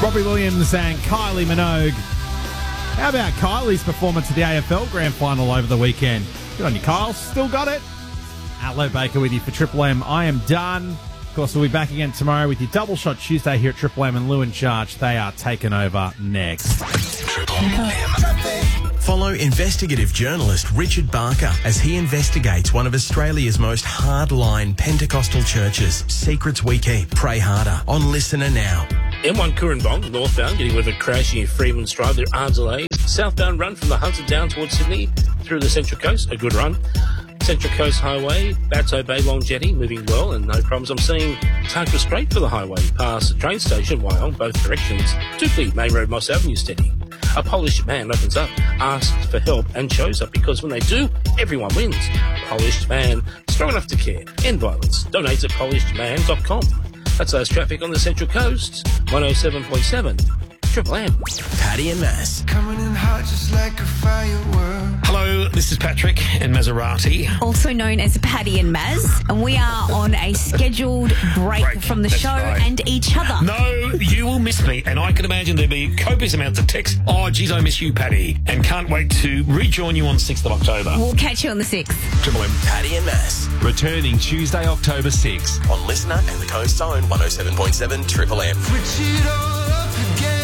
Robbie Williams and Kylie Minogue. How about Kylie's performance at the AFL Grand Final over the weekend? Good on you, Kyle. Still got it. Lee Baker with you for Triple M. I am done. Of course, we'll be back again tomorrow with your Double Shot Tuesday here at Triple M and Lou in Charge. They are taking over next. Triple M. Follow investigative journalist Richard Barker as he investigates one of Australia's most hardline Pentecostal churches. Secrets we keep. Pray harder. On Listener now. M1 Coorambong, northbound, getting with a crash near Freeman's Drive. There are delays. Southbound run from the Hunter down towards Sydney through the Central Coast. A good run. Central Coast Highway, Bateau Bay Long Jetty, moving well and no problems. I'm seeing Tuggerah Straight for the highway, past the train station, Wyong, both directions. Tootley, Main Road, Moss Avenue, steady. A Polish man opens up, asks for help and shows up because when they do, everyone wins. Polished man, strong enough to care. End violence. Donate at polishedman.com. That's those traffic on the Central Coast. 107.7. Triple M. Paddy and Mass. Coming in hot just like a firework. Hello, this is Patrick and Maserati. Also known as Paddy and Maz, and we are on a scheduled break from the show and each other. No, you will miss me, and I can imagine there'll be copious amounts of text. Oh, geez, I miss you, Paddy, and can't wait to rejoin you on 6th of October. We'll catch you on the 6th. Triple M. Paddy and Mass. Returning Tuesday, October 6. On Listener and the Coast Zone 107.7 Triple M. Switch it all up again.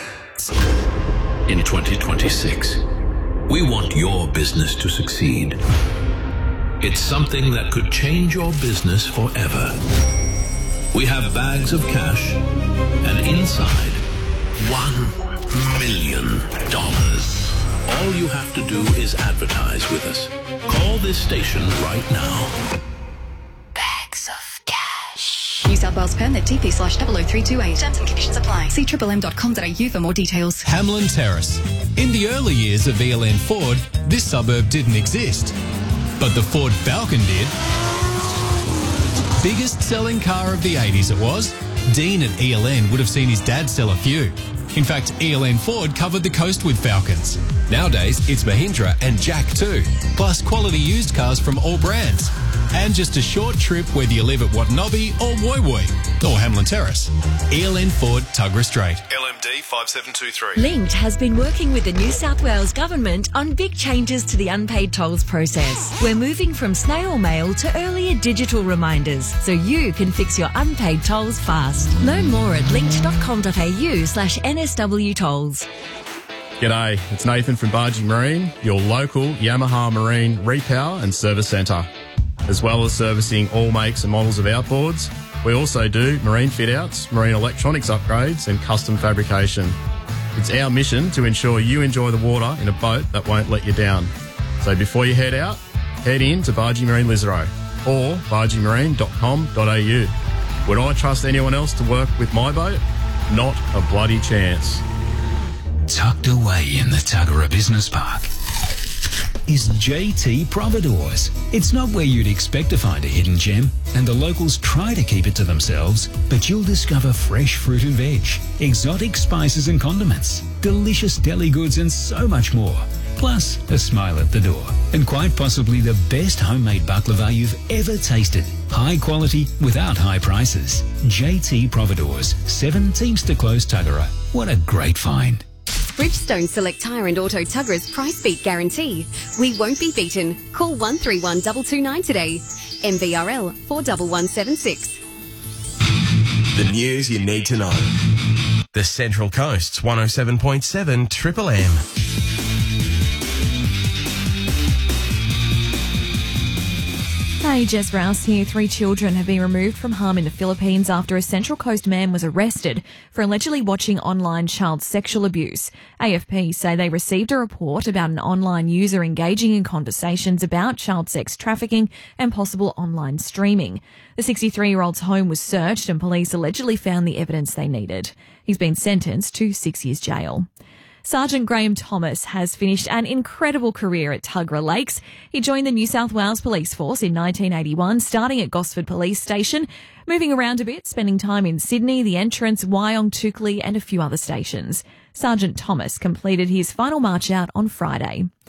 In 2026, we want your business to succeed. It's something that could change your business forever. We have bags of cash, and inside, $1 million. All you have to do is advertise with us. Call this station right now. Bags of cash. New South Wales permit TP/00328. Terms and conditions apply. See triplem.com.au for more details. Hamlin Terrace. In the early years of ELN Ford, this suburb didn't exist. But the Ford Falcon did. Biggest selling car of the 80s it was. Dean at ELN would have seen his dad sell a few. In fact, ELN Ford covered the coast with Falcons. Nowadays, it's Mahindra and Jack too, plus quality used cars from all brands. And just a short trip whether you live at Watanobe or Woy Woy or Hamlin Terrace. ELN Ford, Tuggerah Straight. LMD 5723. Linked has been working with the New South Wales Government on big changes to the unpaid tolls process. We're moving from snail mail to earlier digital reminders so you can fix your unpaid tolls fast. Learn more at linked.com.au/NSW tolls. G'day, it's Nathan from Bargee Marine, your local Yamaha Marine repower and service centre. As well as servicing all makes and models of outboards, we also do marine fit-outs, marine electronics upgrades and custom fabrication. It's our mission to ensure you enjoy the water in a boat that won't let you down. So before you head out, head in to Bargee Marine Lisarow or bargeemarine.com.au. Would I trust anyone else to work with my boat? Not a bloody chance. Tucked away in the Tuggerah Business Park is JT Providores. It's not where you'd expect to find a hidden gem, and the locals try to keep it to themselves, but you'll discover fresh fruit and veg, exotic spices and condiments, delicious deli goods and so much more. Plus, a smile at the door, and quite possibly the best homemade baklava you've ever tasted. High quality without high prices. JT Providores, 7 Teamster Close, Tuggerah. What a great find. Bridgestone Select Tyre and Auto Tuggerah's price beat guarantee. We won't be beaten. Call 131 229 today. MVRL 41176. The news you need to know. The Central Coast's 107.7 Triple M. Hey, Jess Rouse here. 3 children have been removed from harm in the Philippines after a Central Coast man was arrested for allegedly watching online child sexual abuse. AFP say they received a report about an online user engaging in conversations about child sex trafficking and possible online streaming. The 63-year-old's home was searched and police allegedly found the evidence they needed. He's been sentenced to 6 years jail. Sergeant Graham Thomas has finished an incredible career at Tuggerah Lakes. He joined the New South Wales Police Force in 1981, starting at Gosford Police Station, moving around a bit, spending time in Sydney, the Entrance, Wyong, Tootley and a few other stations. Sergeant Thomas completed his final march out on Friday.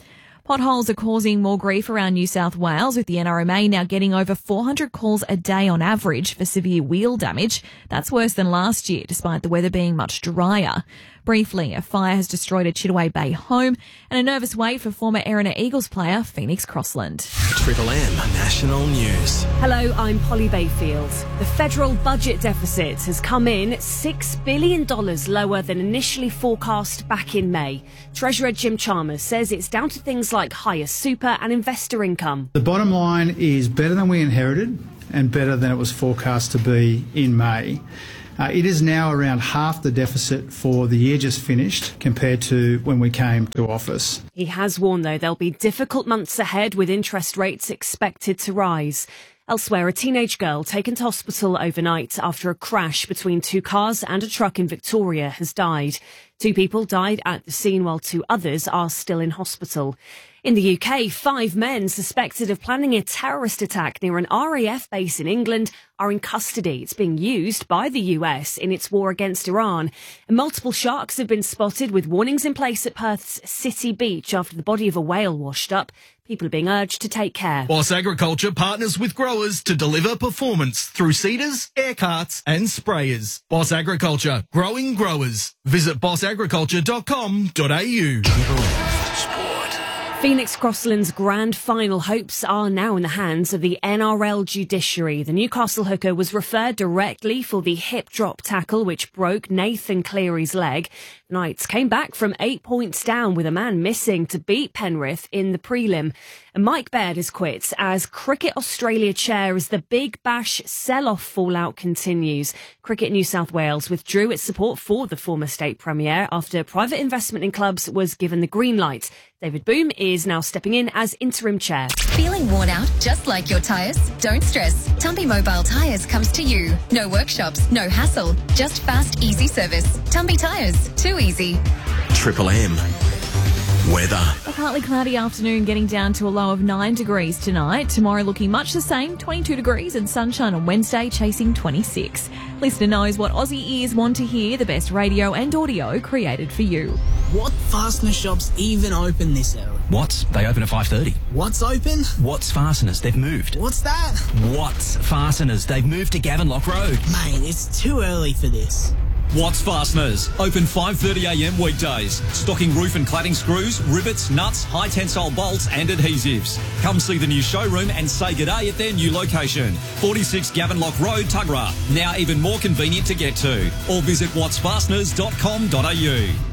Potholes are causing more grief around New South Wales, with the NRMA now getting over 400 calls a day on average for severe wheel damage. That's worse than last year, despite the weather being much drier. Briefly, a fire has destroyed a Chittaway Bay home and a nervous wait for former Erina Eagles player Phoenix Crossland. Triple M National News. Hello, I'm Polly Bayfield. The federal budget deficit has come in $6 billion lower than initially forecast back in May. Treasurer Jim Chalmers says it's down to things like higher super and investor income. The bottom line is better than we inherited and better than it was forecast to be in May. It is now around half the deficit for the year just finished compared to when we came to office. He has warned, though, there'll be difficult months ahead with interest rates expected to rise. Elsewhere, a teenage girl taken to hospital overnight after a crash between two cars and a truck in Victoria has died. 2 people died at the scene while 2 others are still in hospital. In the UK, 5 men suspected of planning a terrorist attack near an RAF base in England are in custody. It's being used by the US in its war against Iran. And multiple sharks have been spotted with warnings in place at Perth's City Beach after the body of a whale washed up. People are being urged to take care. Boss Agriculture partners with growers to deliver performance through seeders, air carts and sprayers. Boss Agriculture, growing growers. Visit bossagriculture.com.au. Phoenix Crossland's grand final hopes are now in the hands of the NRL judiciary. The Newcastle hooker was referred directly for the hip drop tackle which broke Nathan Cleary's leg. Knights came back from 8 points down with a man missing to beat Penrith in the prelim. And Mike Baird has quit as Cricket Australia chair as the Big Bash sell-off fallout continues. Cricket New South Wales withdrew its support for the former state premier after private investment in clubs was given the green light. David Boom is now stepping in as interim chair. Feeling worn out just like your tyres? Don't stress. Tumby Mobile Tyres comes to you. No workshops, no hassle, just fast, easy service. Tumby Tyres, too easy. Triple M weather. A partly cloudy afternoon getting down to a low of 9 degrees tonight. Tomorrow looking much the same, 22 degrees and sunshine on Wednesday chasing 26. Listener knows what Aussie ears want to hear, the best radio and audio created for you. What fastener shops even open this early? Watts, they open at 5:30. What's open? Watts Fasteners, they've moved. What's that? Watts Fasteners, they've moved to Gavin Lock Road. Mate, it's too early for this. Watts Fasteners, open 5:30am weekdays. Stocking roof and cladding screws, rivets, nuts, high tensile bolts and adhesives. Come see the new showroom and say g'day at their new location. 46 Gavin Lock Road, Tuggerah. Now even more convenient to get to. Or visit wattsfasteners.com.au.